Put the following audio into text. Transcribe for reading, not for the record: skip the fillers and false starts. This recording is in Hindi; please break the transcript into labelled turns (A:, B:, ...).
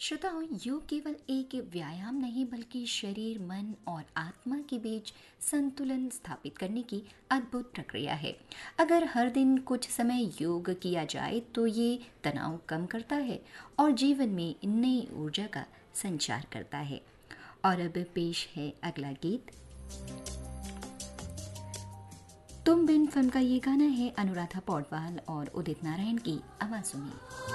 A: श्रोताओं, योग केवल एक व्यायाम नहीं बल्कि शरीर, मन और आत्मा के बीच संतुलन स्थापित करने की अद्भुत प्रक्रिया है। अगर हर दिन कुछ समय योग किया जाए तो ये तनाव कम करता है और जीवन में नई ऊर्जा का संचार करता है। और अब पेश है अगला गीत। तुम बिन फिल्म का ये गाना है अनुराधा पौडवाल और उदित नारायण की आवाज़ों में।